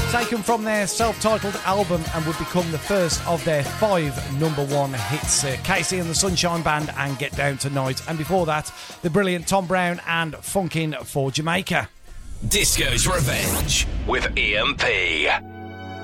Taken from their self-titled album and would become the first of their 5 number 1 hits. Casey and the Sunshine Band and Get Down Tonight. And before that, the brilliant Tom Brown and Funkin' for Jamaica. Disco's Revenge with EMP.